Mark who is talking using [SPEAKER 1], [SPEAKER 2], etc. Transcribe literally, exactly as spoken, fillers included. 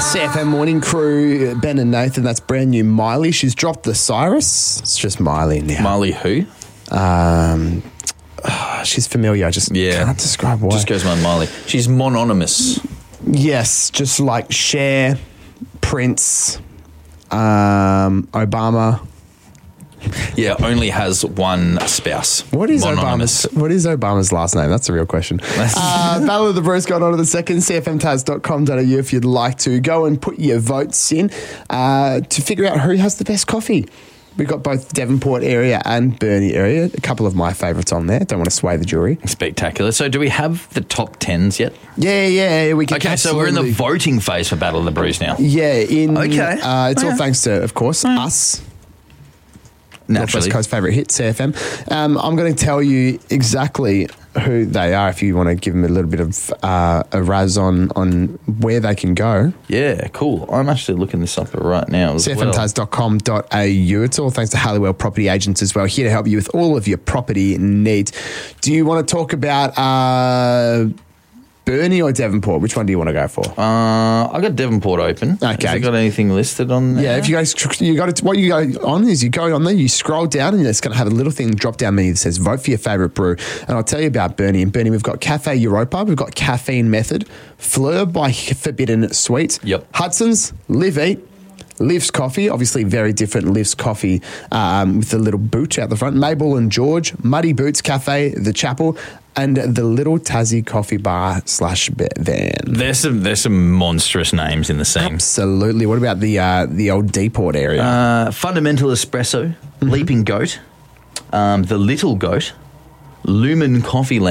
[SPEAKER 1] C F M Morning Crew, Ben and Nathan, that's brand new Miley. She's dropped the Cyrus. It's just Miley now.
[SPEAKER 2] Miley who?
[SPEAKER 1] Um, oh, she's familiar. I just
[SPEAKER 2] Yeah.
[SPEAKER 1] can't describe why.
[SPEAKER 2] Just goes by Miley. She's mononymous.
[SPEAKER 1] Yes, just like Cher, Prince, um, Obama.
[SPEAKER 2] Yeah, only has one spouse.
[SPEAKER 1] What is
[SPEAKER 2] Mononymous.
[SPEAKER 1] Obama's? What is Obama's last name? That's a real question. uh, Battle of the Bros got on to the second. C F M taz dot com dot a u if you'd like to go and put your votes in uh, to figure out who has the best coffee. We've got both Devonport area and Burnie area. A couple of my favourites on there. Don't want to sway the jury.
[SPEAKER 2] Spectacular. So do we have the top tens yet?
[SPEAKER 1] Yeah, yeah, we can.
[SPEAKER 2] Okay, so we're in the voting phase for Battle of the Brews now.
[SPEAKER 1] Yeah, in
[SPEAKER 2] Okay.
[SPEAKER 1] uh, it's all
[SPEAKER 2] Okay.
[SPEAKER 1] thanks to, of course, us.
[SPEAKER 2] Naturally.
[SPEAKER 1] West Coast favourite hit, C F M. Um, I'm going to tell you exactly who they are if you want to give them a little bit of uh, a raz on, on where they can go.
[SPEAKER 2] Yeah, cool. I'm actually looking this up right now as
[SPEAKER 1] C F M
[SPEAKER 2] well.
[SPEAKER 1] taz dot com dot a u. It's all thanks to Halliwell Property Agents as well, here to help you with all of your property needs. Do you want to talk about uh, Burnie or Devonport? Which one do you want to go for?
[SPEAKER 2] Uh, I got Devonport open.
[SPEAKER 1] Okay.
[SPEAKER 2] Has it got anything listed on there?
[SPEAKER 1] Yeah, if you guys, you got it. What you go on is you go on there, you scroll down, and it's going to have a little thing drop down menu that says "Vote for your favourite brew." And I'll tell you about Burnie. In Burnie, we've got Cafe Europa, we've got Caffeine Method, Fleur by Forbidden Sweets,
[SPEAKER 2] Yep.
[SPEAKER 1] Hudson's, Live Eat, Liv's Coffee, obviously very different Liv's Coffee um, with the little boot out the front, Mabel and George, Muddy Boots Cafe, The Chapel, and the Little Tassie Coffee Bar slash van.
[SPEAKER 2] There's some there's some monstrous names in the scene.
[SPEAKER 1] Absolutely. What about the uh, the old Deport area?
[SPEAKER 2] Uh, Fundamental Espresso,
[SPEAKER 1] Mm-hmm.
[SPEAKER 2] Leaping Goat, um, The Little Goat, Lumen Coffee Lounge.